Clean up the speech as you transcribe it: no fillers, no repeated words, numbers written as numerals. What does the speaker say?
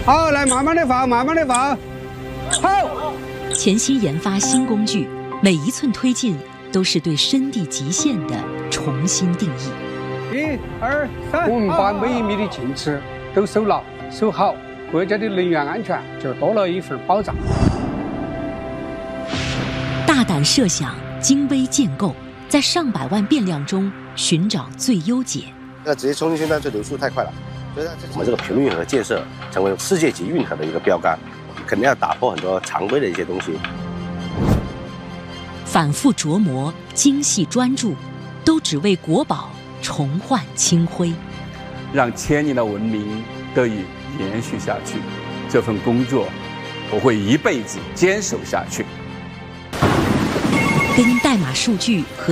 好，来慢慢的放，慢慢的放。好。 潜心研发新工具，每一寸推进都是对深地极限的重新定义。 1、2、3，我们把每一米的进尺都守牢、守好，国家的能源安全就多了一份保障。 大胆设想，精微建构，在上百万变量中寻找最优解。 那直接冲进去，那这流速太快了，所以我们这个频率运河建设成为世界级运河的一个标杆，肯定要打破很多常规的一些东西。 反复琢磨，精细专注，都只为国宝重焕清辉， 让千年的文明得以延续下去。这份工作，我会一辈子坚守下去。 跟代码数据和